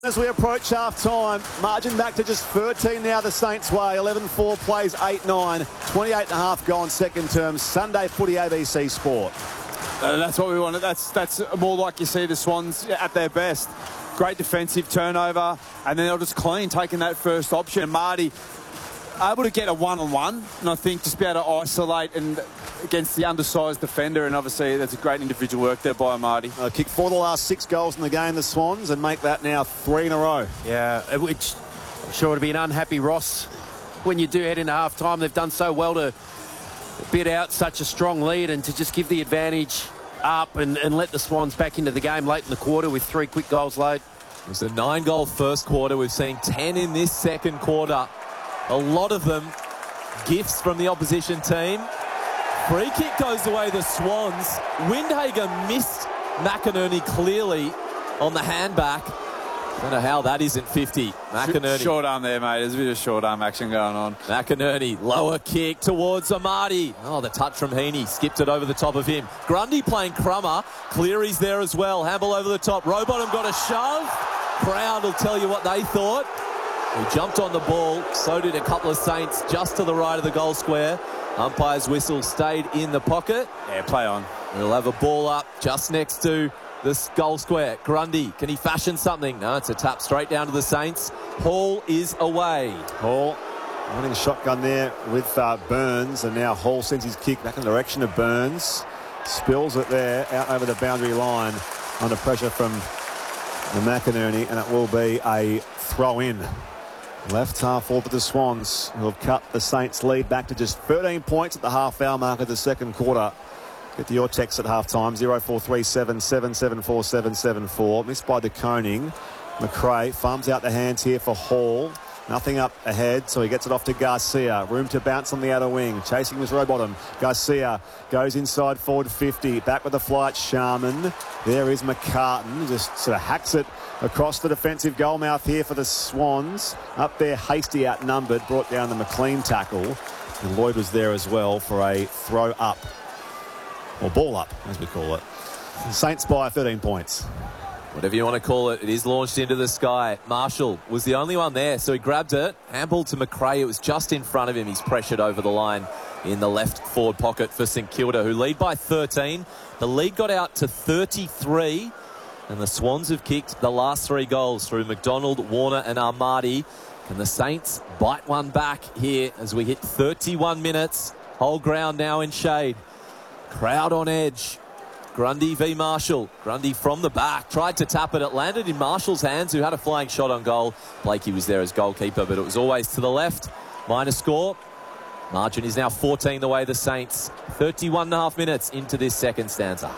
As we approach half-time, margin back to just 13 now the Saints' way. 11-4 plays 8-9, 28.5 gone second term. Sunday Footy ABC Sport. That's what we wanted. That's more like you see the Swans at their best. Great defensive turnover, and then they'll just clean, taking that first option. And Marty able to get a one-on-one, and I think just be able to isolate and against the undersized defender, and obviously that's a great individual work there by Marty. Kicked 4 of the last 6 goals in the game, the Swans, and make that now 3 in a row. Yeah, which I'm sure to be an unhappy Ross when you do head into half-time. They've done so well to bid out such a strong lead and to just give the advantage up and let the Swans back into the game late in the quarter with 3 quick goals late. It was a 9-goal first quarter. We've seen 10 in this second quarter. A lot of them gifts from the opposition team. Free kick goes away the Swans. Windhager missed McInerney clearly on the handback. Don't know how that isn't 50. McInerney. Short arm there, mate. There's a bit of short arm action going on. McInerney, lower kick towards Amati. Oh, the touch from Heaney. Skipped it over the top of him. Grundy playing crummer. Cleary's there as well. Hamble over the top. Rowbottom got a shove. Crowd will tell you what they thought. He jumped on the ball. So did a couple of Saints just to the right of the goal square. Umpire's whistle stayed in the pocket. Yeah, play on. We'll have a ball up just next to this goal square. Grundy, can he fashion something? No, it's a tap straight down to the Saints. Hall is away. Hall running shotgun there with Burns, and now Hall sends his kick back in the direction of Burns. Spills it there, out over the boundary line under pressure from the McInerney, and it will be a throw-in. Left half forward for the Swans, who have cut the Saints' lead back to just 13 points at the half-hour mark of the second quarter. Get to your text at half-time, 0437 774 774. Missed by De Koning. McRae farms out the hands here for Hall. Nothing up ahead, so he gets it off to Garcia. Room to bounce on the outer wing. Chasing was Rowbottom. Garcia goes inside forward 50. Back with the flight, Sharman. There is McCartan. Just sort of hacks it across the defensive goal mouth here for the Swans. Up there, Hasty outnumbered. Brought down the McLean tackle. And Lloyd was there as well for a throw up. Or ball up, as we call it. Saints by 13 points. Whatever you want to call it, it is launched into the sky. Marshall was the only one there, so he grabbed it. Handball to McRae. It was just in front of him. He's pressured over the line in the left forward pocket for St Kilda, who lead by 13. The lead got out to 33, and the Swans have kicked the last 3 goals through McDonald, Warner and Armadi. Can the Saints bite one back here as we hit 31 minutes? Whole ground now in shade. Crowd on edge. Grundy v Marshall. Grundy from the back. Tried to tap it. It landed in Marshall's hands, who had a flying shot on goal. Blakey was there as goalkeeper, but it was always to the left. Minor score. Margin is now 14 the way the Saints. 31.5 minutes into this second stanza.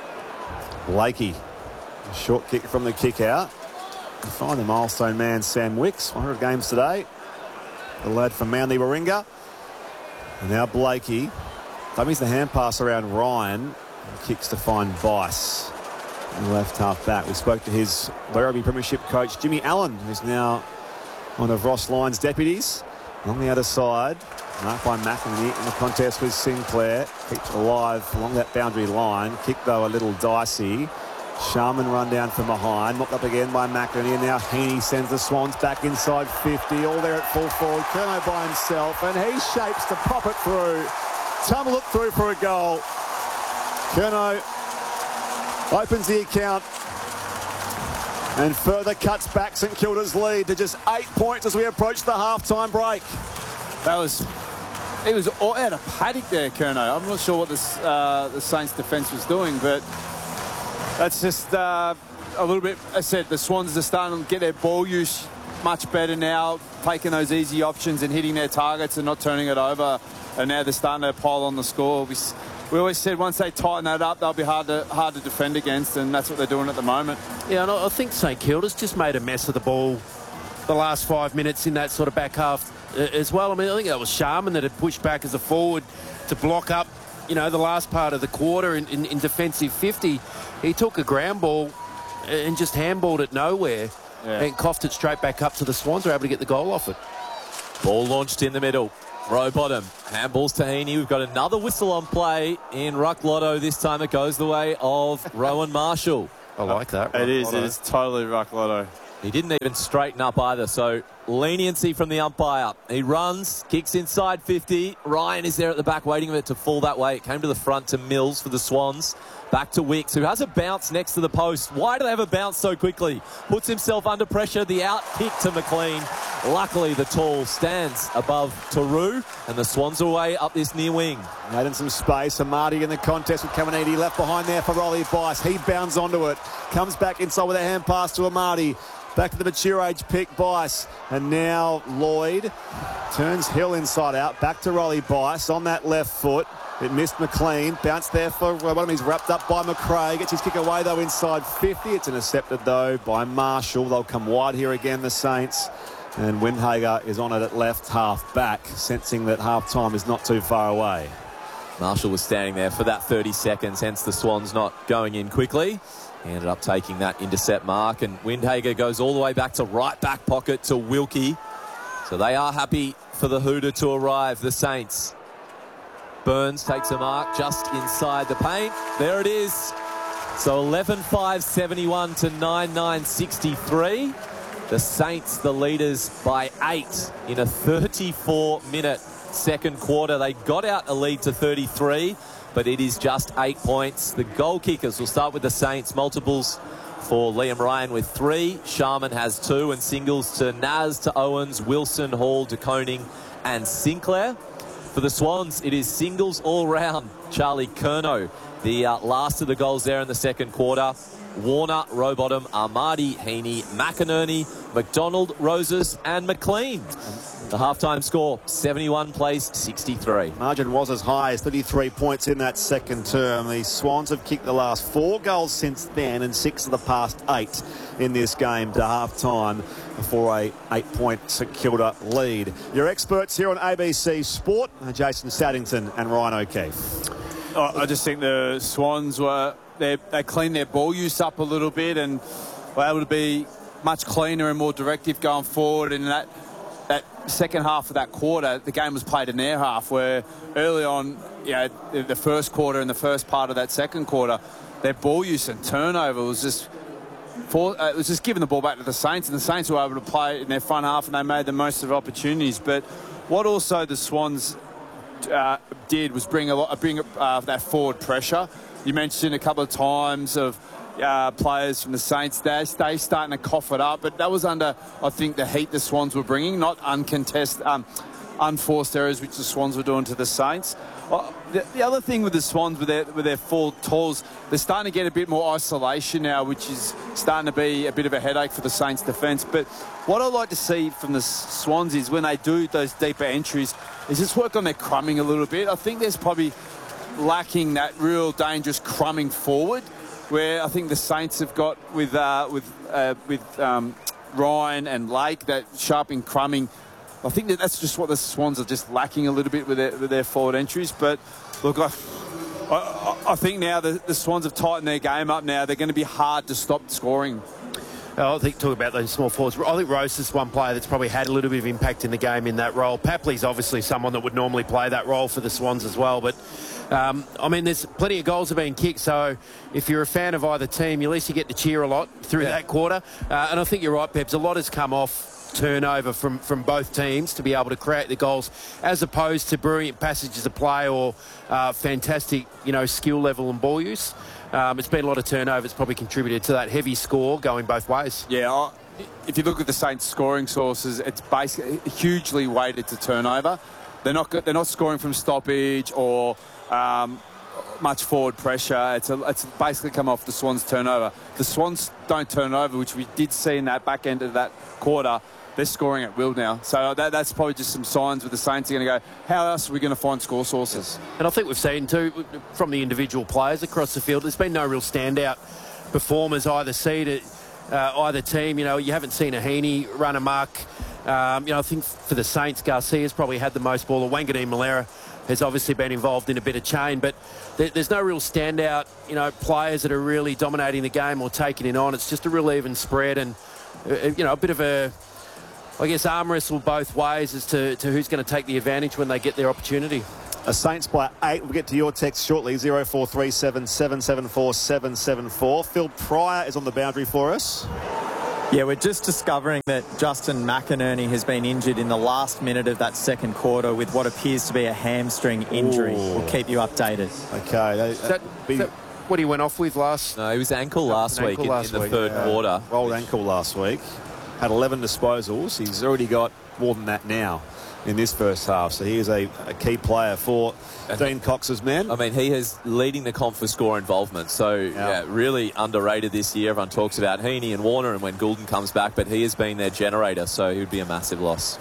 Blakey. A short kick from the kick out. Find the milestone man, Sam Wicks. 100 games today. The lad from Manly Warringah. And now Blakey. Dummies the hand pass around Ryan. Kicks to find Bice. Left half back. We spoke to his Werribee Premiership coach, Jimmy Allen, who's now one of Ross Lyon's deputies. On the other side, marked by McInerney in the contest with Sinclair. Keeps it alive along that boundary line. Kick, though, a little dicey. Sharman run down from behind. Mopped up again by McInerney. And now Heaney sends the Swans back inside 50. All there at full forward. Curnow by himself. And he shapes to pop it through. Tumble it through for a goal. Curnow opens the account and further cuts back St Kilda's lead to just 8 points as we approach the half-time break. He was all out of paddock there, Curnow. I'm not sure what the Saints defence was doing, but that's just a little bit. As I said, the Swans are starting to get their ball use much better now, taking those easy options and hitting their targets and not turning it over. And now they're starting to pile on the score. We always said once they tighten that up, they'll be hard to defend against, and that's what they're doing at the moment. Yeah, and I think St Kilda's just made a mess of the ball the last 5 minutes in that sort of back half as well. I mean, I think that was Sharman that had pushed back as a forward to block up, you know, the last part of the quarter in defensive 50. He took a ground ball and just handballed it nowhere and coughed it straight back up, so the Swans were able to get the goal off it. Ball launched in the middle. Rowbottom, handballs to Heaney. We've got another whistle on play in Ruck Lotto. This time it goes the way of Rowan Marshall. I like that. It is totally Ruck Lotto. He didn't even straighten up either, so leniency from the umpire. He runs, kicks inside 50. Ryan is there at the back waiting for it to fall that way. It came to the front to Mills for the Swans. Back to Wicks, who has a bounce next to the post. Why do they have a bounce so quickly? Puts himself under pressure. The out kick to McLean. Luckily, the tall stands above Taru, and the Swans are away up this near wing. Adding some space. Amati in the contest with Caminiti left behind there for Rolly Bice. He bounds onto it. Comes back inside with a hand pass to Amati. Back to the mature age pick, Bice. And now Lloyd turns Hill inside out. Back to Rolly Bice on that left foot. It missed McLean. Bounced there for one of them. He's wrapped up by McRae. Gets his kick away, though, inside 50. It's intercepted, though, by Marshall. They'll come wide here again, the Saints. And Windhager is on it at left half back, sensing that half-time is not too far away. Marshall was standing there for that 30 seconds, hence the Swans not going in quickly. He ended up taking that intercept mark, and Windhager goes all the way back to right back pocket to Wilkie. So they are happy for the hooter to arrive, the Saints. Burns takes a mark just inside the paint. There it is. So 11-5-71 to 9-9-63. The Saints, the leaders by 8 in a 34-minute second quarter. They got out a lead to 33, but it is just 8 points. The goal kickers will start with the Saints. Multiples for Liam Ryan with 3. Sharman has 2, and singles to Naz, to Owens, Wilson, Hall, de Koning and Sinclair. For the Swans, it is singles all round. Charlie Curnow, the last of the goals there in the second quarter. Warner, Rowbottom, Armadi, Heaney, McInerney, McDonald, Roses and McLean. The halftime score, 71 plays 63. Margin was as high as 33 points in that second term. The Swans have kicked the last 4 goals since then and 6 of the past 8 in this game to halftime for a 8-point St Kilda lead. Your experts here on ABC Sport, Jason Saddington and Ryan O'Keefe. I just think the Swans they cleaned their ball use up a little bit and were able to be much cleaner and more directive going forward. And that second half of that quarter, the game was played in their half, where early on, the first quarter and the first part of that second quarter, their ball use and turnover was just giving the ball back to the Saints, and the Saints were able to play in their front half and they made the most of opportunities. But what also the Swans did was bring that forward pressure. You mentioned a couple of times of players from the Saints. They starting to cough it up, but that was under, I think, the heat the Swans were bringing, not unforced errors which the Swans were doing to the Saints. The other thing with the Swans, with their full tools, they're starting to get a bit more isolation now, which is starting to be a bit of a headache for the Saints' defence. But what I like to see from the Swans is when they do those deeper entries, is just work on their crumbing a little bit. I think there's probably lacking that real dangerous crumbing forward, where I think the Saints have got with Ryan and Lake, that sharpening crumbing. I think that's just what the Swans are just lacking a little bit with their forward entries. But look, I think now the Swans have tightened their game up now. They're going to be hard to stop scoring. I think talk about those small forwards. I think Rose is one player that's probably had a little bit of impact in the game in that role. Papley's obviously someone that would normally play that role for the Swans as well. But, there's plenty of goals have been kicked. So if you're a fan of either team, at least you get to cheer a lot through that quarter. And I think you're right, Peps. A lot has come off turnover from both teams to be able to create the goals, as opposed to brilliant passages of play or fantastic, skill level and ball use. It's been a lot of turnover. It's probably contributed to that heavy score going both ways. Yeah, if you look at the Saints' scoring sources, it's basically hugely weighted to turnover. They're not scoring from stoppage or much forward pressure. It's basically come off the Swans' turnover. The Swans don't turn over, which we did see in that back end of that quarter. They're scoring at will now. So that's probably just some signs with the Saints are going to go, how else are we going to find score sources? And I think we've seen too, from the individual players across the field, there's been no real standout performers either either team. You haven't seen a Heaney run amok. I think for the Saints, Garcia's probably had the most ball. Wanganeen Malera has obviously been involved in a bit of chain, but there's no real standout, players that are really dominating the game or taking it on. It's just a real even spread and, a bit of arm wrestle both ways as to who's going to take the advantage when they get their opportunity. A Saints by 8. We'll get to your text shortly, 0437 774 774. Phil Pryor is on the boundary for us. Yeah, we're just discovering that Justin McInerney has been injured in the last minute of that second quarter with what appears to be a hamstring injury. Ooh. We'll keep you updated. Okay. Is that what he went off with last? No, he was ankle last week in the third quarter. Rolled ankle last week. Had 11 disposals. He's already got more than that now in this first half. So he is a key player for Dean Cox's men. I mean, he is leading the comp for score involvement. So, yeah, really underrated this year. Everyone talks about Heaney and Warner and when Goulden comes back, but he has been their generator, so he would be a massive loss.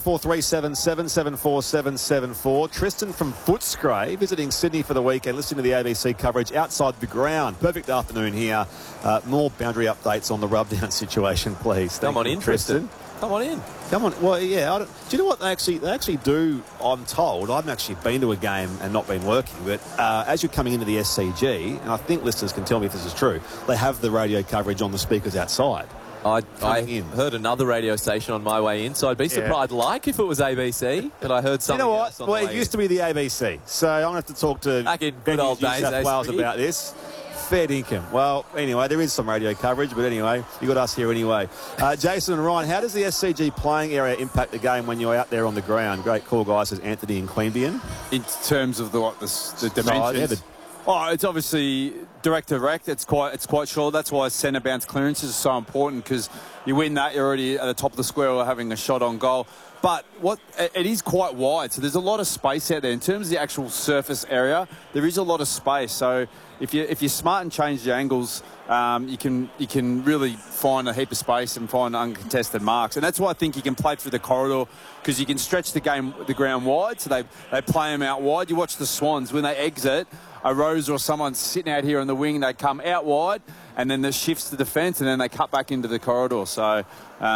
0437 774 774. Tristan from Footscray visiting Sydney for the weekend, listening to the ABC coverage outside the ground. Perfect afternoon here. More boundary updates on the rub-down situation, please. Come on in, Tristan. Come on in. Come on. Well, yeah. Do you know what they actually do? I'm told. I haven't actually been to a game and not been working, but as you're coming into the SCG, and I think listeners can tell me if this is true, they have the radio coverage on the speakers outside. I heard another radio station on my way in, so I'd be surprised like if it was ABC, but I heard something. You know what? Else on Well, the it way used to be the ABC, so I'm going to have to talk to back in good old New days, South Wales about this. Fair dinkum. Well, anyway, there is some radio coverage, but anyway, you got us here anyway. Jason and Ryan, how does the SCG playing area impact the game when you're out there on the ground? Great call, guys, says Anthony and Queanbeyan. In terms of the dimensions. It's obviously direct. It's quite short. That's why centre bounce clearances are so important, because you win that, you're already at the top of the square or having a shot on goal. But it is quite wide, so there's a lot of space out there. In terms of the actual surface area, there is a lot of space. So if you're smart and change the angles, you can really find a heap of space and find uncontested marks. And that's why I think you can play through the corridor, because you can stretch the ground wide. So they play them out wide. You watch the Swans when they exit. A Rose or someone sitting out here on the wing, they come out wide, and then the shifts to defence, and then they cut back into the corridor. So,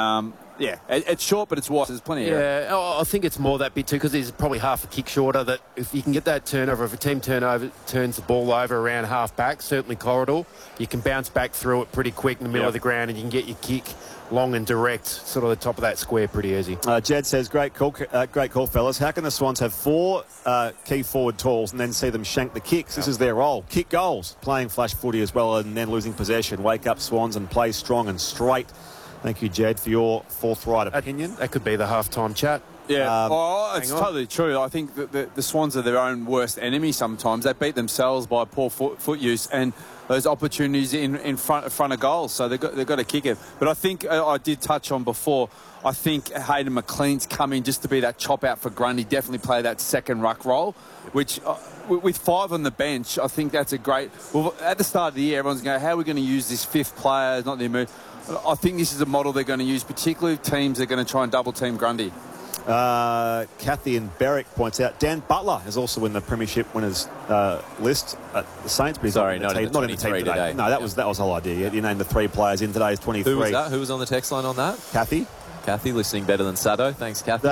it's short, but it's wide. There's plenty of area. I think it's more that bit too, because he's probably half a kick shorter. That if you can get that turnover, if a team turns the ball over around half back, certainly corridor, you can bounce back through it pretty quick in the middle of the ground, and you can get your kick long and direct, sort of the top of that square pretty easy. Jed says, great call, fellas. How can the Swans have 4 key forward tools and then see them shank the kicks? This is their role. Kick goals, playing flash footy as well, and then losing possession. Wake up, Swans, and play strong and straight. Thank you, Jed, for your forthright opinion. That could be the halftime chat. Yeah, it's totally true. I think that the Swans are their own worst enemy sometimes. They beat themselves by poor foot use and those opportunities in front of goals. So they've got to kick it. But I think I did touch on before, I think Hayden McLean's coming just to be that chop out for Grundy, definitely play that second ruck role, which with 5 on the bench, I think that's a great... Well, at the start of the year, everyone's going, how are we going to use this 5th player? It's not the move. I think this is a model they're going to use, particularly if teams are going to try and double team Grundy. Kathy and Berwick points out Dan Butler is also in the premiership winners list at the Saints, but he's not in the team today. No, that was the whole idea. You named the 3 players in today's 23. Who was that? Who was on the text line on that? Kathy, listening better than Sado. Thanks, Kathy.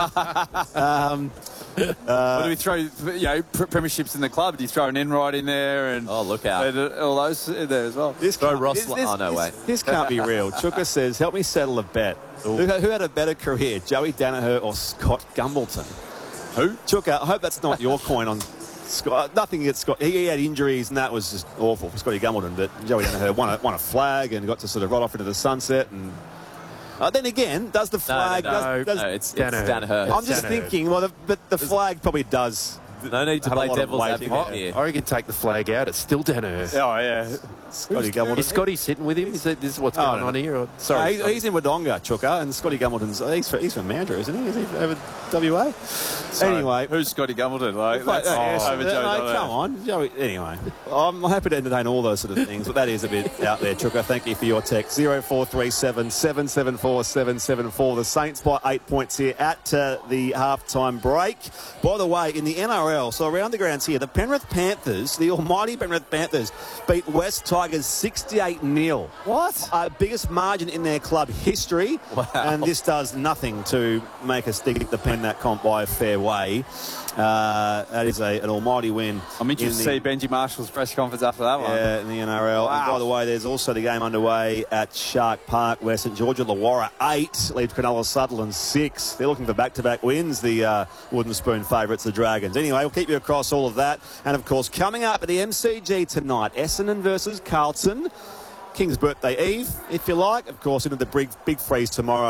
What do we throw? Premierships in the club. Do you throw an Enright in there? And look out! All those in there as well. This can't be real. Chuka says, "Help me settle a bet. Who had a better career, Joey Danaher or Scott Gumbleton?" Who? Chuka, I hope that's not your coin on Scott. Nothing against Scott. He had injuries, and that was just awful for Scotty Gumbleton. But Joey Danaher won a flag and got to sort of ride off into the sunset and. Then again, does the flag... No, it's Danaher. I'm just thinking, but the flag probably does... No need to play devil's advocate here. I reckon take the flag out. It's still Danaher. Oh, yeah. Scotty Gumbleton. Is Scotty sitting with him? Is this what's going on here? Or? Sorry. He's in Wodonga, Chuka, and Scotty Gumbleton's... He's from Mandurah, isn't he? Is he over WA? Sorry. Anyway. Who's Scotty Gumbleton? Come on. Joey, anyway. I'm happy to entertain all those sort of things, but that is a bit out there, Chuka. Thank you for your text. 0437 774 774. The Saints by 8 points here at the halftime break. By the way, in the NRL, so around the grounds here, the Penrith Panthers, the almighty Penrith Panthers, beat West Tigers 68-0. What? Biggest margin in their club history. Wow. And this does nothing to make us dig the pen that comp by a fair way. That is an almighty win. I'm interested to see Benji Marshall's press conference after that one. Yeah, in the NRL. Wow. And by the way, there's also the game underway at Shark Park where St George Illawarra 8 leads Cronulla Sutherland 6. They're looking for back-to-back wins, the Wooden Spoon favourites, the Dragons. Anyway, we'll keep you across all of that. And, of course, coming up at the MCG tonight, Essendon versus Carlton. King's Birthday Eve, if you like. Of course, into the big freeze tomorrow.